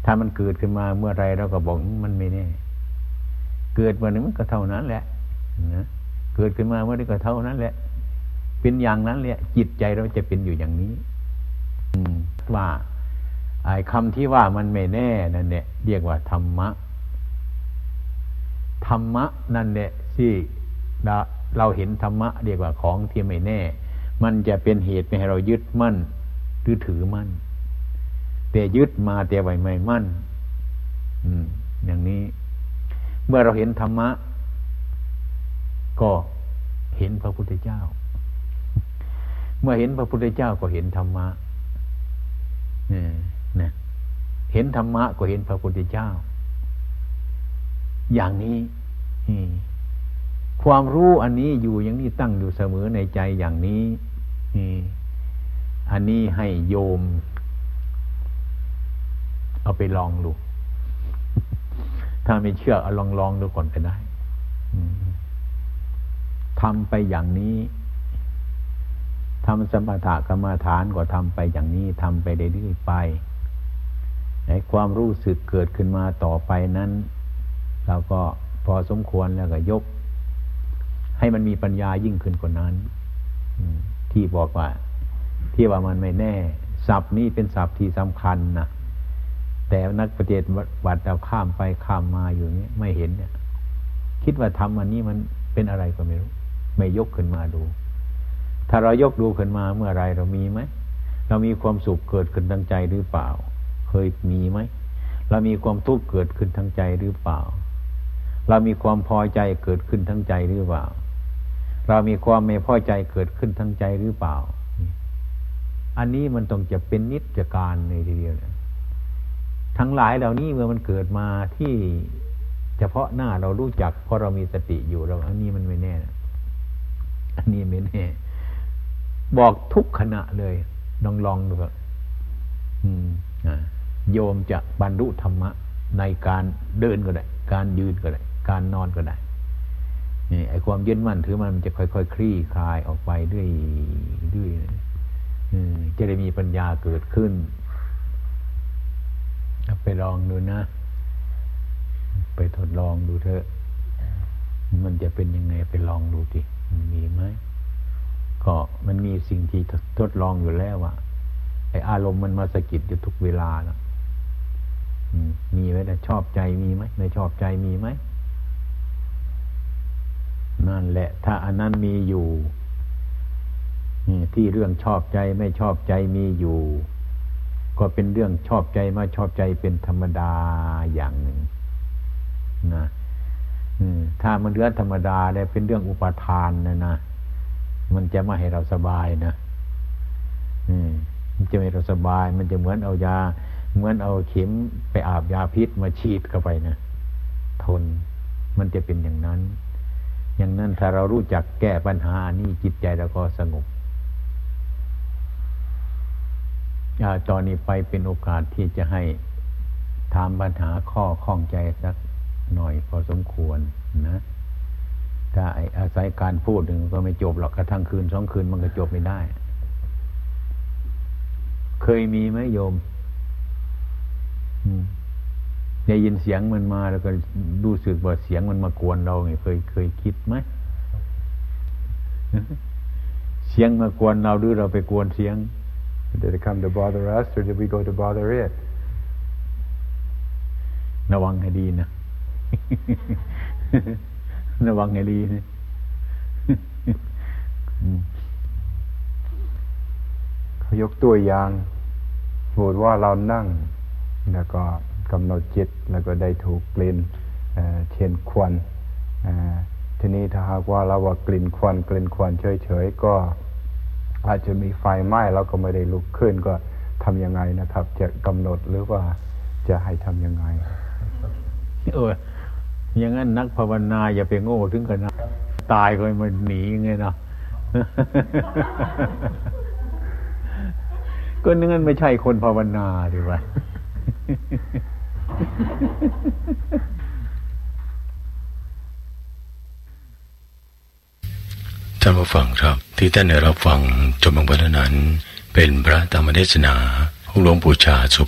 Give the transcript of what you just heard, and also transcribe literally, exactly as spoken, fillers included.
ถ้ามันเกิดขึ้นมาเมื่อไรเราก็บอกมันไม่แน่เกิดวันนึงมันก็เท่านั้นแหละนะเกิดขึ้นมาเมื่อไรก็เท่านั้นแหละเป็นอย่างนั้นแหละจิตใจเราจะเป็นอยู่อย่างนี้ว่าไอ้คำที่ว่ามันไม่แน่นั่นแหละเรียกว่าธรรมะธรรมะนั่นแหละที่เราเห็นธรรมะเรียกว่าของที่ไม่แน่มันจะเป็นเหตุให้เรายึดมั่นหรือถือมั่นแต่ยึดมาแต่ไว้ไม่มั่นอืมอย่างนี้เมื่อเราเห็นธรรมะก็เห็นพระพุทธเจ้าเมื่อเห็นพระพุทธเจ้าก็เห็นธรรมะเนี่ยนะเห็นธรรมะก็เห็นพระพุทธเจ้าอย่างนี้ความรู้อันนี้อยู่อย่างนี้ตั้งอยู่เสมอในใจอย่างนี้อันนี้ให้โยมเอาไปลองดูถ้าไม่เชื่อเอาลองลองดูก่อนก็ได้ทำไปอย่างนี้ทำสมถะกรรมฐานก็ทำไปอย่างนี้ทำไปเรื่อยๆไปไอ้ความรู้สึกเกิดขึ้นมาต่อไปนั้นเราก็พอสมควรแล้วก็ยกให้มันมีปัญญายิ่งขึ้นกว่านั้นที่บอกว่าที่ว่ามันไม่แน่ศัพท์นี้เป็นศัพท์ที่สำคัญนะแต่นักปฏิบัติเราข้ามไปข้ามมาอยู่นี้ไม่เห็นเนี่ยคิดว่าทำอันนี้มันเป็นอะไรก็ไม่รู้ไม่ยกขึ้นมาดูถ้าเรายกดูขึ้นมาเมื่อไรเรามีไหมเรามีความสุขเกิดขึ้นทางใจหรือเปล่าเคยมีไหมเรามีความทุกข์เกิดขึ้นทางใจหรือเปล่าเรามีความพอใจเกิดขึ้นทางใจหรือเปล่าเรามีความไม่พอใจเกิดขึ้นทางใจหรือเปล่าอันนี้มันต้องจะเป็นนิจการในทีเดียวเนี่ยทั้งหลายเหล่านี้เมื่อมันเกิดมาที่เฉพาะหน้าเรารู้จักเพราะเรามีสติอยู่เราอันนี้มันไม่แน่นะอันนี้ไม่แน่บอกทุกขณะเลยลองลองดูครับโยมจะบรรลุธรรมะในการเดินก็ได้การยืนก็ได้การนอนก็ได้นี่ไอ้ความยึดมั่นถือมันจะค่อยๆ ค, คลี่คลายออกไปด้วยด้วยจะได้มีปัญญาเกิดขึ้นไปลองดูนะไปทดลองดูเถอะมันจะเป็นยังไงไปลองดูดิมีไหมก็มันมีสิ่งที่ทดลองอยู่แล้วว่าไอ้อารมณ์มันมาสะกิดอยู่ทุกเวลาแล้วมีไหมแต่ชอบใจมีไหมไม่ชอบใจมีไหมนั่นแหละถ้าอันนั้นมีอยู่ที่เรื่องชอบใจไม่ชอบใจมีอยู่ก็เป็นเรื่องชอบใจไม่ชอบใจเป็นธรรมดาอย่างหนึ่งนะถ้ามันเรื่องธรรมดาแล้วเป็นเรื่องอุปาทานนะนะมันจะไม่ให้เราสบายนะมันจะไม่ให้เราสบายมันจะเหมือนเอายาเหมือนเอาเข็มไปอาบยาพิษมาฉีดเข้าไปนะทนมันจะเป็นอย่างนั้นอย่างนั้นถ้าเรารู้จักแก้ปัญหานี่จิตใจเราก็สงบตอนนี้ไปเป็นโอกาสที่จะให้ถามปัญหาข้อข้องใจสักหน่อยพอสมควรนะถ้าอาศัยการพูดหนึ่งก็ไม่จบหรอกกระทั่งคืนสองคืนมันก็จบไม่ได้เคยมีไหมโยมได้ยินเสียงมันมาแล้วก็รู้สึกว่าเสียงมันมากวนเราไงเคยเคยคิดไหมเสียงมากวนเราหรือเราไปกวนเสียง Did it come to bother us or did we go to bother it ระวังให้ดีนะระวังให้ดีนะเขายกตัวอย่างสมมติว่าเรานั่งแล้วก็กำหนดจิตแล้วก็ได้ถูกกลิ่นเช่นควันทีนี้ถ้าหากว่าเราว่ากลิ่นควันกลิ่นควันเฉยๆก็อาจจะมีไฟไหม้เราก็ไม่ได้ลุกขึ้นก็ทำยังไงนะครับจะกำหนดหรือว่าจะให้ทำยังไงเอออย่างนั้นนักภาวนาอย่าไปโง่ถึงขนาดตายก็มันหนีไงเนาะก็นั่นไม่ใช่คนภาวนาดีกว่าท่านผู้ฟังครับที่ท่านได้รับฟังจบลงไปนั้นเป็นพระธรรมเทศนาของหลวงปู่ชาสุ